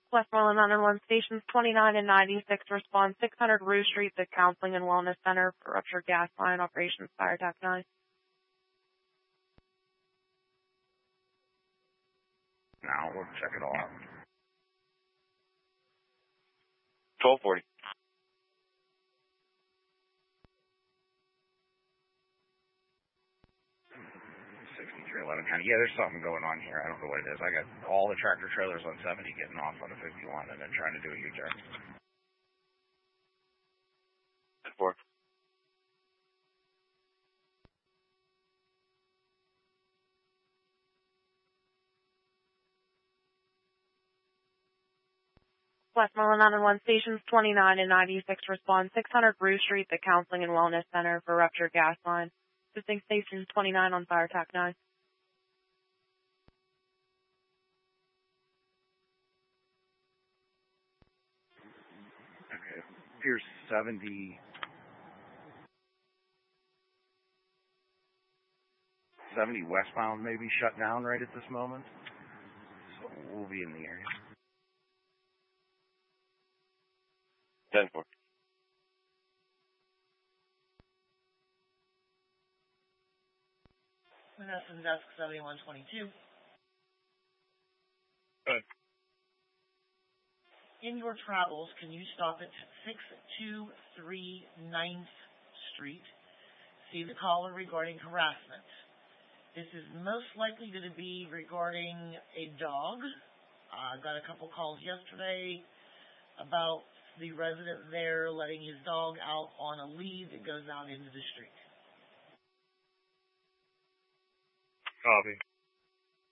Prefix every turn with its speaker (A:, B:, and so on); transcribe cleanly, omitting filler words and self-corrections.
A: Westmoreland 911 stations 29 and 96 respond 600 Rue Street, the Counseling and Wellness Center for ruptured gas line operations, fire attack 9.
B: Now we'll check it all out.
C: 1240.
B: 6311 County. Yeah, there's something going on here. I don't know what it is. I got all the tractor trailers on 70 getting off on the 51 and then trying to do a U-turn.
C: 4.
A: Westmoreland 911 stations 29 and 96 respond 600 Rue Street, the Counseling and Wellness Center for ruptured gas line. Assisting station 29 on fire attack 9.
B: Okay. Here's 70 westbound maybe shut down right at this moment. So we'll be in the area.
C: 10-4.
D: Menneson Desk 7122.
C: Good.
D: In your travels, can you stop at 623 9th Street? See the caller regarding harassment. This is most likely going to be regarding a dog. I got a couple calls yesterday about the resident there letting his dog out on a lead that goes out into the street.
C: Copy.